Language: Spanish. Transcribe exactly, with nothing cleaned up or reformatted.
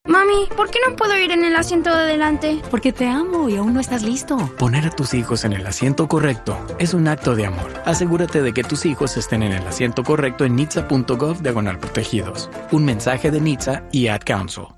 Mami, ¿por qué no puedo ir en el asiento de adelante? Porque te amo y aún no estás listo. Poner a tus hijos en el asiento correcto es un acto de amor. Asegúrate de que tus hijos estén en el asiento correcto en nitsa punto gov diagonal protegidos. Un mensaje de N H T S A y Ad Council.